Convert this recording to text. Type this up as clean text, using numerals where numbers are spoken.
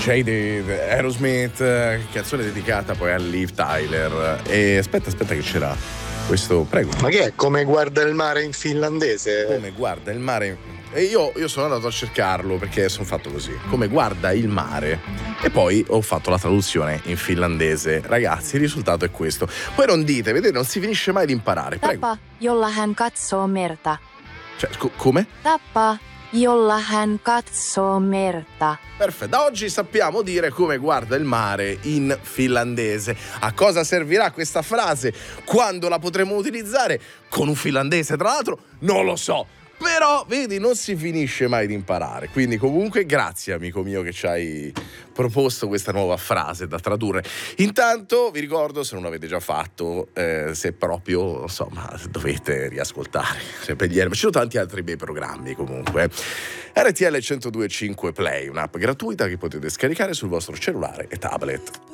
Jaded, Aerosmith, canzone dedicata poi a Liv Tyler. E aspetta che c'era questo, prego. Ma che è? Come guarda il mare in finlandese? Come guarda il mare. E io sono andato a cercarlo perché sono fatto così. Come guarda il mare. E poi ho fatto la traduzione in finlandese. Ragazzi, il risultato è questo. Poi non dite, vedete, non si finisce mai di imparare. Prego. Tapa, jolla hän katsoo merta. Cioè, come? Tapa, jolla hän katsoo merta. Perfetto, da oggi sappiamo dire come guarda il mare in finlandese. A cosa servirà questa frase? Quando la potremo utilizzare? Con un finlandese, tra l'altro? Non lo so. Però, vedi, non si finisce mai di imparare. Quindi comunque grazie, amico mio, che ci hai proposto questa nuova frase da tradurre. Intanto vi ricordo, se non l'avete già fatto, se proprio, insomma, dovete riascoltare sempre gli Ci sono tanti altri bei programmi comunque. RTL 102.5 Play, un'app gratuita che potete scaricare sul vostro cellulare e tablet.